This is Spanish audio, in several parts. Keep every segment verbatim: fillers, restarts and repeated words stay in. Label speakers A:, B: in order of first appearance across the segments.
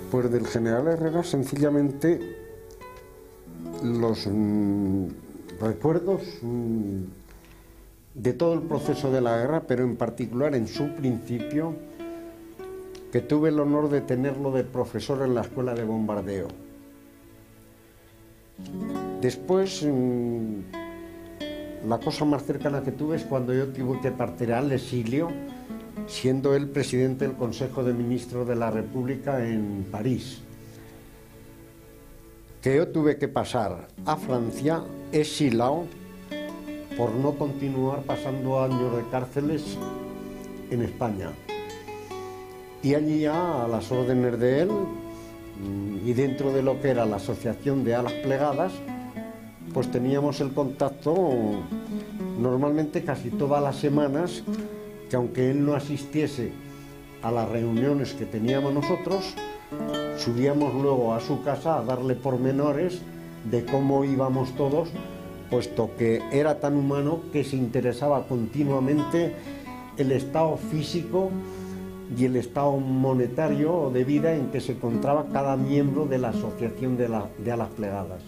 A: Pues del general Herrera sencillamente los mmm, recuerdos mmm, de todo el proceso de la guerra, pero en particular en su principio, que tuve el honor de tenerlo de profesor en la escuela de bombardeo. Después, mmm, la cosa más cercana que tuve es cuando yo tuve que partir al exilio, siendo él presidente del Consejo de Ministros de la República en París, que yo tuve que pasar a Francia exilado por no continuar pasando años de cárceles en España. Y allí ya, a las órdenes de él, y dentro de lo que era la Asociación de Alas Plegadas, pues teníamos el contacto normalmente casi todas las semanas, que aunque él no asistiese a las reuniones que teníamos nosotros, subíamos luego a su casa a darle pormenores de cómo íbamos todos, puesto que era tan humano que se interesaba continuamente el estado físico y el estado monetario de vida en que se encontraba cada miembro de la Asociación de, la, de Alas Plegadas.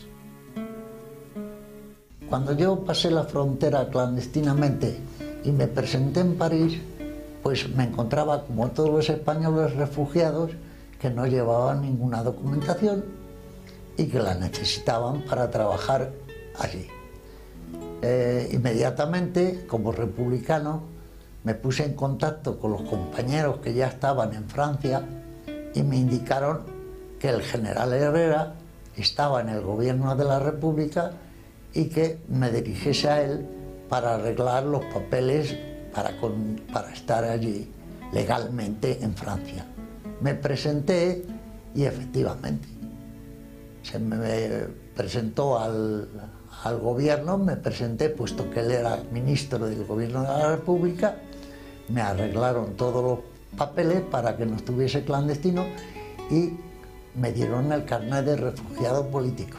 B: Cuando yo pasé la frontera clandestinamente y me presenté en París, pues me encontraba como todos los españoles refugiados que no llevaban ninguna documentación y que la necesitaban para trabajar allí. Eh, inmediatamente, como republicano, me puse en contacto con los compañeros que ya estaban en Francia y me indicaron que el general Herrera estaba en el gobierno de la República y que me dirigiese a él para arreglar los papeles para, con, para estar allí legalmente en Francia. Me presenté y efectivamente se me presentó al, al gobierno, me presenté puesto que él era ministro del gobierno de la República, me arreglaron todos los papeles para que no estuviese clandestino y me dieron el carnet de refugiado político.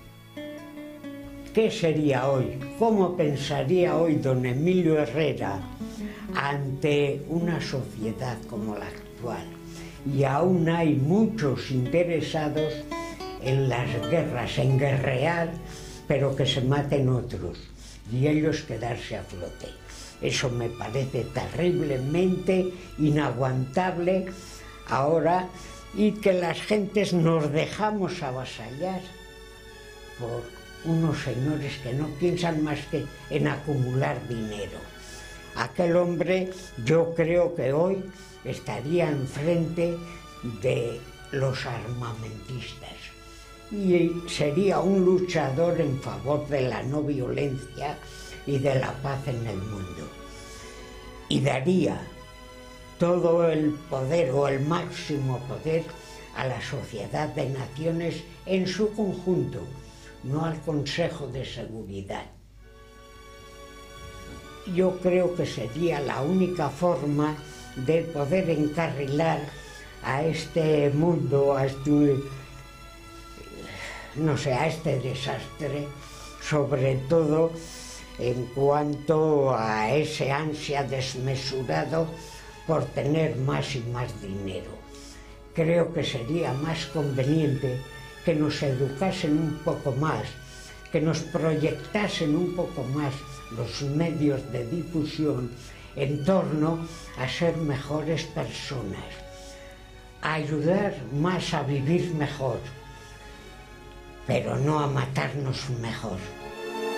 C: ¿Qué sería hoy? ¿Cómo pensaría hoy don Emilio Herrera ante una sociedad como la actual? Y aún hay muchos interesados en las guerras, en guerrear, pero que se maten otros y ellos quedarse a flote. Eso me parece terriblemente inaguantable ahora, y que las gentes nos dejamos avasallar por unos señores que no piensan más que en acumular dinero. Aquel hombre, yo creo que hoy estaría enfrente de los armamentistas y sería un luchador en favor de la no violencia y de la paz en el mundo. Y daría todo el poder o el máximo poder a la Sociedad de Naciones en su conjunto, no al Consejo de Seguridad. Yo creo que sería la única forma de poder encarrilar a este mundo, a este, no sé, a este desastre, sobre todo en cuanto a ese ansia desmesurado por tener más y más dinero. Creo que sería más conveniente que nos educasen un poco más, que nos proyectasen un poco más los medios de difusión en torno a ser mejores personas, a ayudar más a vivir mejor, pero no a matarnos mejor.